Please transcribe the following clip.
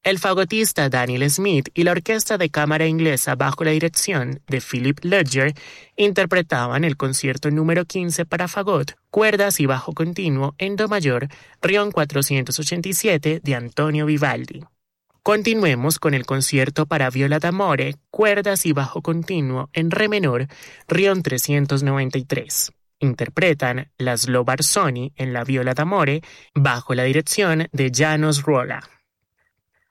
El fagotista Daniel Smith y la orquesta de cámara inglesa bajo la dirección de Philip Ledger interpretaban el concierto número 15 para fagot, cuerdas y bajo continuo en do mayor, Rion 487 de Antonio Vivaldi. Continuemos con el concierto para viola d'amore, cuerdas y bajo continuo en re menor, Rion 393. Interpretan Laszlo Barsoni en la viola d'amore bajo la dirección de János Róla.